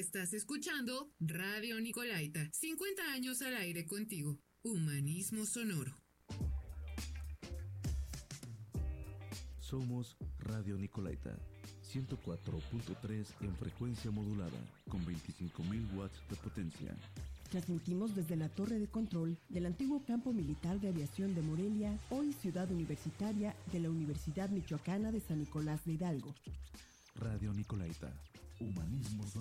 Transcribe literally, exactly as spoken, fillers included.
Estás escuchando Radio Nicolaita. cincuenta años al aire contigo. Humanismo sonoro. Somos Radio Nicolaita. ciento cuatro punto tres en frecuencia modulada, con veinticinco mil watts de potencia. Transmitimos desde la torre de control del antiguo campo militar de aviación de Morelia, hoy ciudad universitaria de la Universidad Michoacana de San Nicolás de Hidalgo. Radio Nicolaita. Humanismo sonoro.